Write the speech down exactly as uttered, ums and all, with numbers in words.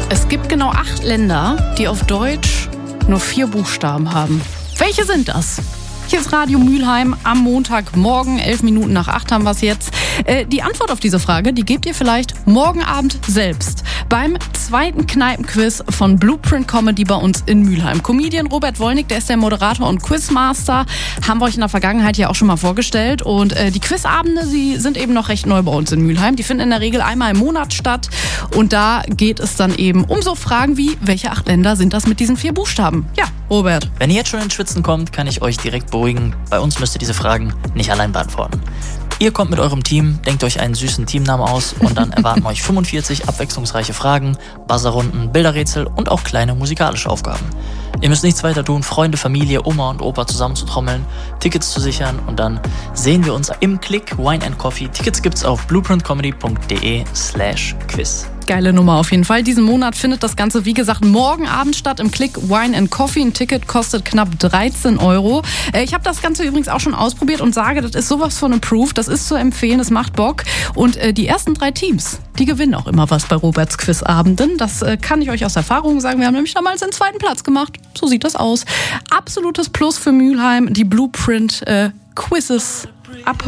Es gibt genau acht Länder, die auf Deutsch nur vier Buchstaben haben. Welche sind das? Hier ist Radio Mülheim am Montagmorgen, elf Minuten nach acht haben wir es jetzt. Äh, die Antwort auf diese Frage, die gebt ihr vielleicht morgen Abend selbst beim zweiten Kneipenquiz von Blueprint Comedy bei uns in Mülheim. Comedian Robert Wollnig, der ist der Moderator und Quizmaster, haben wir euch in der Vergangenheit ja auch schon mal vorgestellt. Und äh, die Quizabende, sie sind eben noch recht neu bei uns in Mülheim. Die finden in der Regel einmal im Monat statt. Und da geht es dann eben um so Fragen wie, welche acht Länder sind das mit diesen vier Buchstaben? Ja, Robert. Wenn ihr jetzt schon ins Schwitzen kommt, kann ich euch direkt beruhigen. Bei uns müsst ihr diese Fragen nicht allein beantworten. Ihr kommt mit eurem Team, denkt euch einen süßen Teamnamen aus und dann erwarten euch fünfundvierzig abwechslungsreiche Fragen, Buzzerrunden, Bilderrätsel und auch kleine musikalische Aufgaben. Ihr müsst nichts weiter tun, Freunde, Familie, Oma und Opa zusammenzutrommeln, Tickets zu sichern und dann sehen wir uns im Klick Wine and Coffee. Tickets gibt's auf blueprintcomedy.de slash quiz. Geile Nummer auf jeden Fall. Diesen Monat findet das Ganze, wie gesagt, morgen Abend statt im Klick Wine and Coffee. Ein Ticket kostet knapp dreizehn Euro. Ich habe das Ganze übrigens auch schon ausprobiert und sage, das ist sowas von approved. Das ist zu empfehlen, das macht Bock. Und die ersten drei Teams, die gewinnen auch immer was bei Roberts Quizabenden. Das kann ich euch aus Erfahrung sagen. Wir haben nämlich damals den zweiten Platz gemacht. So sieht das aus. Absolutes Plus für Mülheim. Die Blueprint äh, Quizzes ab